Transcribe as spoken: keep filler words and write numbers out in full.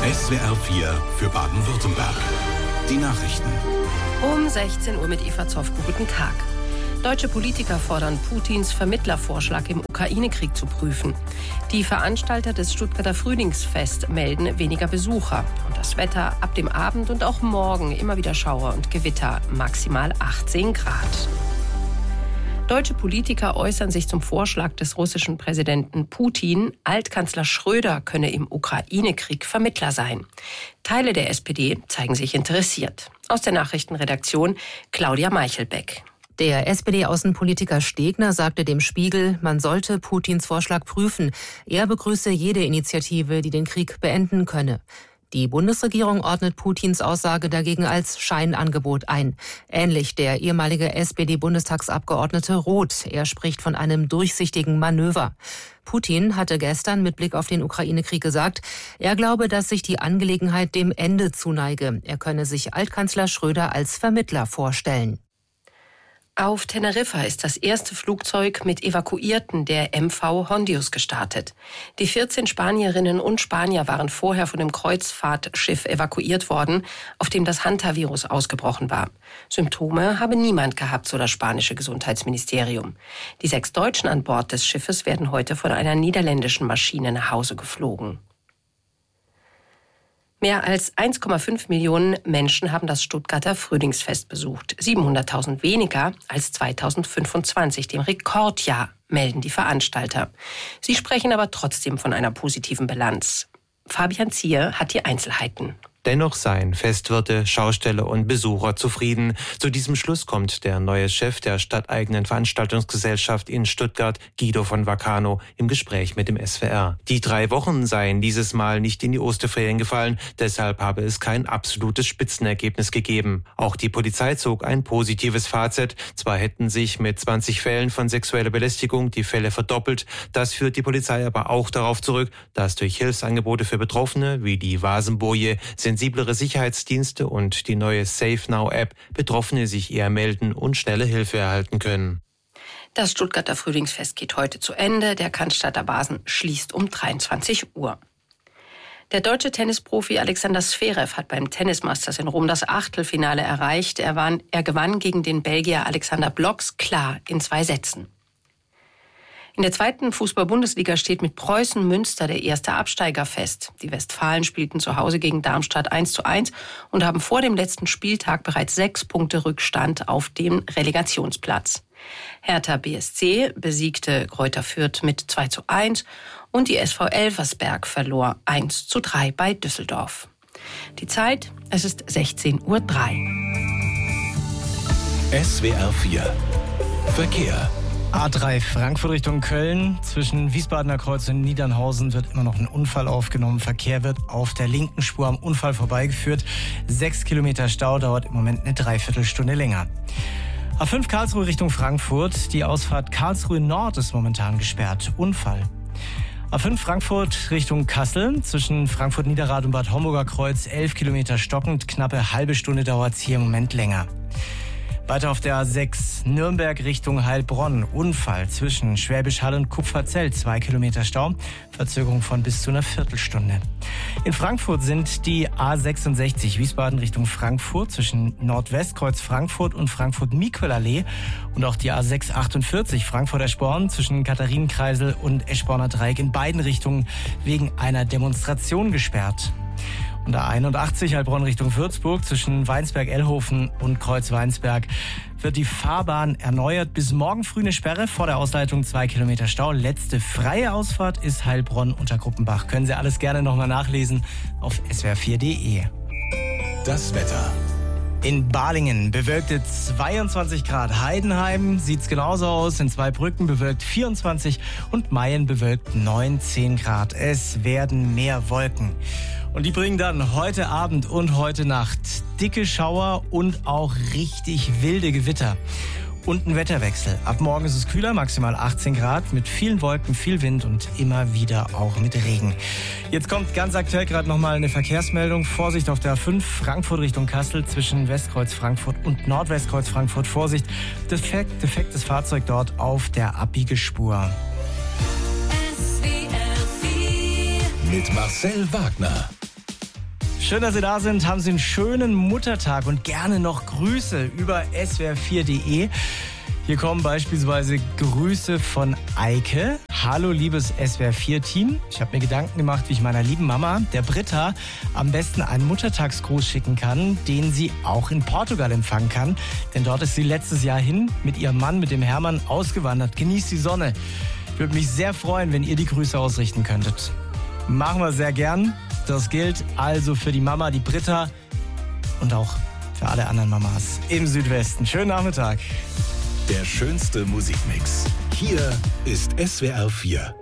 S W R vier für Baden-Württemberg. Die Nachrichten. Um sechzehn Uhr mit Eva Zofko. Guten Tag. Deutsche Politiker fordern, Putins Vermittlervorschlag im Ukraine-Krieg zu prüfen. Die Veranstalter des Stuttgarter Frühlingsfest melden weniger Besucher. Und das Wetter ab dem Abend und auch morgen immer wieder Schauer und Gewitter, maximal achtzehn Grad. Deutsche Politiker äußern sich zum Vorschlag des russischen Präsidenten Putin, Altkanzler Schröder könne im Ukraine-Krieg Vermittler sein. Teile der S P D zeigen sich interessiert. Aus der Nachrichtenredaktion Claudia Meichelbeck. Der S P D-Außenpolitiker Stegner sagte dem Spiegel, man sollte Putins Vorschlag prüfen. Er begrüße jede Initiative, die den Krieg beenden könne. Die Bundesregierung ordnet Putins Aussage dagegen als Scheinangebot ein. Ähnlich der ehemalige S P D-Bundestagsabgeordnete Roth. Er spricht von einem durchsichtigen Manöver. Putin hatte gestern mit Blick auf den Ukraine-Krieg gesagt, er glaube, dass sich die Angelegenheit dem Ende zuneige. Er könne sich Altkanzler Schröder als Vermittler vorstellen. Auf Teneriffa ist das erste Flugzeug mit Evakuierten der M V Hondius gestartet. Die vierzehn Spanierinnen und Spanier waren vorher von dem Kreuzfahrtschiff evakuiert worden, auf dem das Hantavirus ausgebrochen war. Symptome habe niemand gehabt, so das spanische Gesundheitsministerium. Die sechs Deutschen an Bord des Schiffes werden heute von einer niederländischen Maschine nach Hause geflogen. Mehr als eins Komma fünf Millionen Menschen haben das Stuttgarter Frühlingsfest besucht. siebenhunderttausend weniger als zweitausendfünfundzwanzig, dem Rekordjahr, melden die Veranstalter. Sie sprechen aber trotzdem von einer positiven Bilanz. Fabian Zier hat die Einzelheiten. Dennoch seien Festwirte, Schausteller und Besucher zufrieden. Zu diesem Schluss kommt der neue Chef der stadteigenen Veranstaltungsgesellschaft in Stuttgart, Guido von Vacano, im Gespräch mit dem S W R. Die drei Wochen seien dieses Mal nicht in die Osterferien gefallen, deshalb habe es kein absolutes Spitzenergebnis gegeben. Auch die Polizei zog ein positives Fazit. Zwar hätten sich mit zwanzig Fällen von sexueller Belästigung die Fälle verdoppelt, das führt die Polizei aber auch darauf zurück, dass durch Hilfsangebote für Betroffene wie die Vasenboje, sensiblere Sicherheitsdienste und die neue Safe Now-App Betroffene sich eher melden und schnelle Hilfe erhalten können. Das Stuttgarter Frühlingsfest geht heute zu Ende. Der Cannstatter Vasen schließt um dreiundzwanzig Uhr. Der deutsche Tennisprofi Alexander Zverev hat beim Tennis Masters in Rom das Achtelfinale erreicht. Er, war, er gewann gegen den Belgier Alexander Blocks klar in zwei Sätzen. In der zweiten Fußball-Bundesliga steht mit Preußen Münster der erste Absteiger fest. Die Westfalen spielten zu Hause gegen Darmstadt eins zu eins und haben vor dem letzten Spieltag bereits sechs Punkte Rückstand auf dem Relegationsplatz. Hertha B S C besiegte Greuther Fürth mit zwei zu eins und die S V Elversberg verlor eins zu drei bei Düsseldorf. Die Zeit, es ist sechzehn Uhr drei. S W R vier Verkehr. A drei Frankfurt Richtung Köln. Zwischen Wiesbadener Kreuz und Niedernhausen wird immer noch ein Unfall aufgenommen. Verkehr wird auf der linken Spur am Unfall vorbeigeführt. Sechs Kilometer Stau, dauert im Moment eine Dreiviertelstunde länger. A fünf Karlsruhe Richtung Frankfurt. Die Ausfahrt Karlsruhe Nord ist momentan gesperrt. Unfall. A fünf Frankfurt Richtung Kassel. Zwischen Frankfurt Niederrad und Bad Homburger Kreuz elf Kilometer stockend. Knappe halbe Stunde dauert es hier im Moment länger. Weiter auf der A sechs Nürnberg Richtung Heilbronn. Unfall zwischen Schwäbisch Hall und Kupferzell. Zwei Kilometer Stau. Verzögerung von bis zu einer Viertelstunde. In Frankfurt sind die A sechsundsechzig Wiesbaden Richtung Frankfurt zwischen Nordwestkreuz Frankfurt und Frankfurt-Miquelallee. Und auch die A sechs achtundvierzig Frankfurt-Eschborn zwischen Katharinenkreisel und Eschborner Dreieck in beiden Richtungen wegen einer Demonstration gesperrt. Und A einundachtzig Heilbronn Richtung Würzburg zwischen Weinsberg-Ellhofen und Kreuz-Weinsberg wird die Fahrbahn erneuert. Bis morgen früh eine Sperre, vor der Ausleitung zwei Kilometer Stau. Letzte freie Ausfahrt ist Heilbronn unter Gruppenbach. Können Sie alles gerne nochmal nachlesen auf S W R vier Punkt de. Das Wetter. In Balingen bewölkte zweiundzwanzig Grad. Heidenheim sieht's genauso aus. In Zweibrücken bewölkt vierundzwanzig und Mayen bewölkt neunzehn Grad. Es werden mehr Wolken. Und die bringen dann heute Abend und heute Nacht dicke Schauer und auch richtig wilde Gewitter. Und ein Wetterwechsel. Ab morgen ist es kühler, maximal achtzehn Grad, mit vielen Wolken, viel Wind und immer wieder auch mit Regen. Jetzt kommt ganz aktuell gerade nochmal eine Verkehrsmeldung. Vorsicht auf der A fünf, Frankfurt Richtung Kassel, zwischen Westkreuz Frankfurt und Nordwestkreuz Frankfurt. Vorsicht, defekt, defektes Fahrzeug dort auf der Abbiegespur. Mit Marcel Wagner. Schön, dass Sie da sind. Haben Sie einen schönen Muttertag und gerne noch Grüße über S W R vier punkt de. Hier kommen beispielsweise Grüße von Eike. Hallo liebes S W R vier Team. Ich habe mir Gedanken gemacht, wie ich meiner lieben Mama, der Britta, am besten einen Muttertagsgruß schicken kann, den sie auch in Portugal empfangen kann. Denn dort ist sie letztes Jahr hin mit ihrem Mann, mit dem Hermann, ausgewandert. Genießt die Sonne. Ich würde mich sehr freuen, wenn ihr die Grüße ausrichten könntet. Machen wir sehr gern. Das gilt also für die Mama, die Britta und auch für alle anderen Mamas im Südwesten. Schönen Nachmittag. Der schönste Musikmix. Hier ist S W R vier.